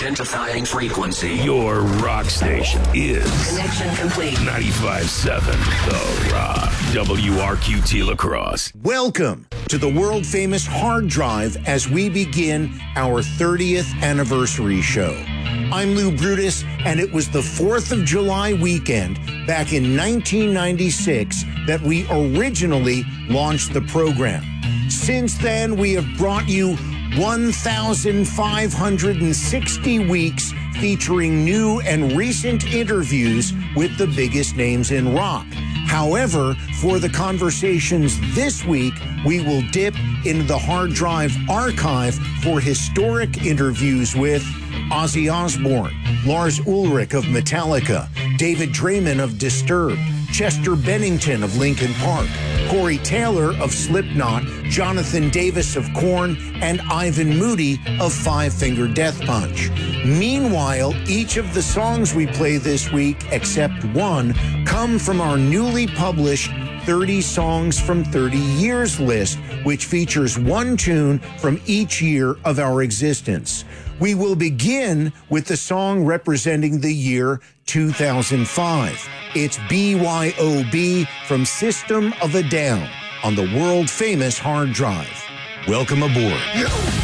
Identifying frequency. Your rock station is Connection complete. 95.7 The Rock. WRQT La Crosse. Welcome to the world-famous Hard Drive as we begin our 30th anniversary show. I'm Lou Brutus, and it was the 4th of July weekend back in 1996 that we originally launched the program. Since then, we have brought you 1,560 weeks featuring new and recent interviews with the biggest names in rock. However, for the conversations this week, we will dip into the Hard Drive archive for historic interviews with Ozzy Osbourne, Lars Ulrich of Metallica, David Draiman of Disturbed, Chester Bennington of Linkin Park, Corey Taylor of Slipknot, Jonathan Davis of Korn, and Ivan Moody of Five Finger Death Punch. Meanwhile, each of the songs we play this week, except one, come from our newly published 30 Songs from 30 Years list, which features one tune from each year of our existence. We will begin with the song representing the year 2005. It's BYOB from System of a Down on the world-famous Hard Drive. Welcome aboard.